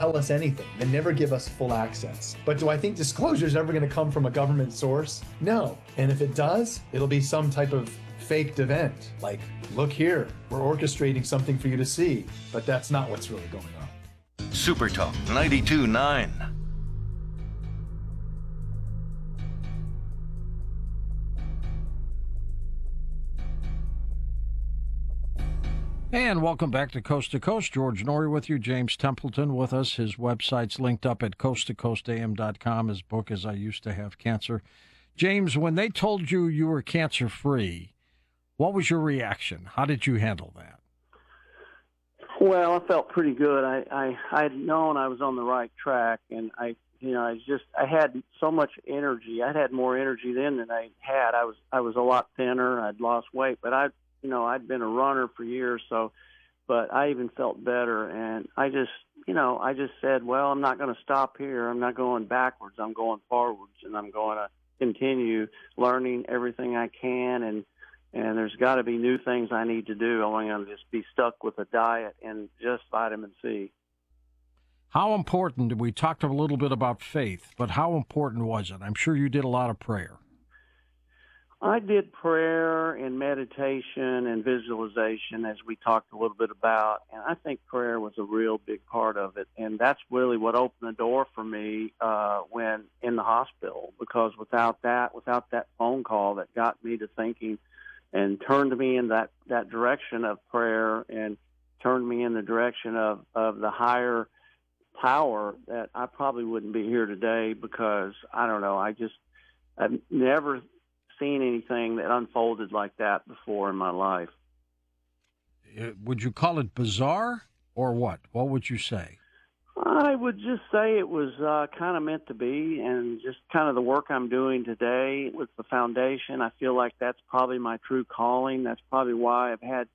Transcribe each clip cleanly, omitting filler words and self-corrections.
tell us anything. They never give us full access. But do I think disclosure is ever going to come from a government source? No. And if it does, it'll be some type of faked event. Like, look here, we're orchestrating something for you to see. But that's not what's really going on. Super Talk 92.9. And welcome back to Coast. George Noory with you, James Templeton with us. His website's linked up at coasttocoastam.com. His book is I Used to Have Cancer. James, when they told you you were cancer-free, what was your reaction? How did you handle that? Well, I felt pretty good. I had known I was on the right track, and I had so much energy. I'd had more energy then than I had. I was a lot thinner. I'd lost weight, but I'd been a runner for years, but I even felt better. And I just said, well, I'm not going to stop here. I'm not going backwards. I'm going forwards, and I'm going to continue learning everything I can. And there's got to be new things I need to do. I'm going to just be stuck with a diet and just vitamin C. How important, we talked a little bit about faith, but how important was it? I'm sure you did a lot of prayer. I did prayer and meditation and visualization, as we talked a little bit about, and I think prayer was a real big part of it. And that's really what opened the door for me when in the hospital, because without that phone call that got me to thinking and turned me in that direction of prayer and turned me in the direction of the higher power, that I probably wouldn't be here today, because I don't know, I've never seen anything that unfolded like that before in my life. Would you call it bizarre or what? What would you say? I would just say it was kind of meant to be, and just kind of the work I'm doing today with the foundation. I feel like that's probably my true calling. That's probably why I've had,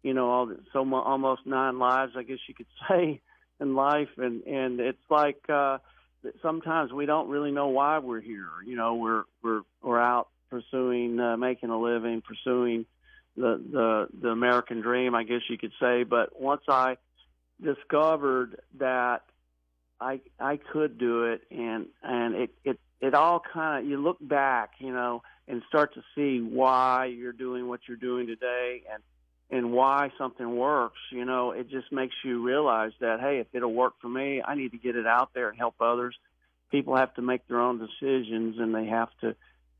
almost 9 lives, I guess you could say, in life. And it's like sometimes we don't really know why we're here. We're out pursuing making a living, pursuing the American dream, I guess you could say. But once I discovered that I could do it, and it all kind of, you look back, and start to see why you're doing what you're doing today, and why something works. It just makes you realize that, hey, if it'll work for me, I need to get it out there and help others. People have to make their own decisions, and they have to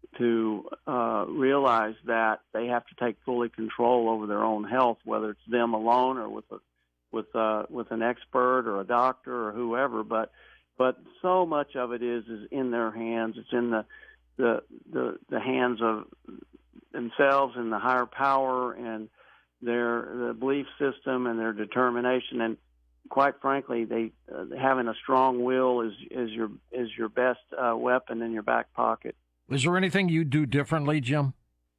realize that they have to take fully control over their own health, whether it's them alone or with an expert or a doctor or whoever. But so much of it is in their hands. It's in the hands of themselves and the higher power and their belief system and their determination. And quite frankly, they having a strong will is your best weapon in your back pocket. Is there anything you do differently, Jim?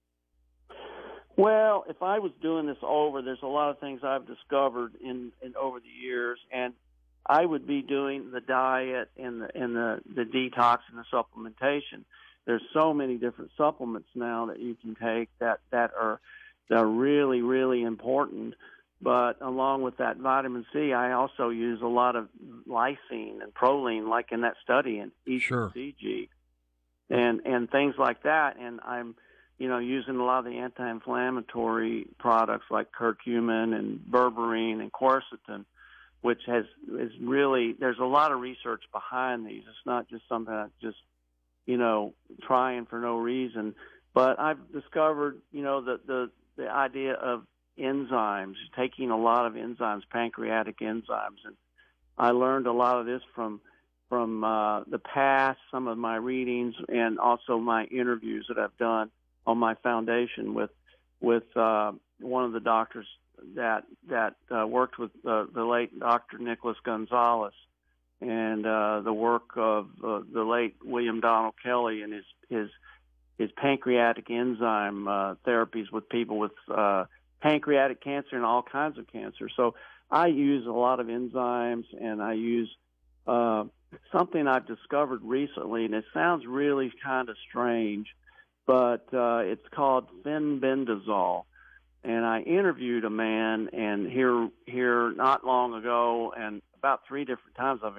Well, if I was doing this over, there's a lot of things I've discovered in over the years, and I would be doing the diet and the detox and the supplementation. There's so many different supplements now that you can take that are really, really important. But along with that vitamin C, I also use a lot of lysine and proline, like in that study, and ECG. And things like that, and I'm, using a lot of the anti-inflammatory products like curcumin and berberine and quercetin, which is really, there's a lot of research behind these. It's not just something I just, trying for no reason. But I've discovered, the idea of enzymes, taking a lot of enzymes, pancreatic enzymes, and I learned a lot of this from the past, some of my readings, and also my interviews that I've done on my foundation with one of the doctors that worked with the late Dr. Nicholas Gonzalez, and the work of the late William Donald Kelly and his pancreatic enzyme therapies with people with pancreatic cancer and all kinds of cancer. So I use a lot of enzymes, and I use something I've discovered recently, and it sounds really kind of strange, but it's called fenbendazole. And I interviewed a man, and here not long ago, and about 3 different times I've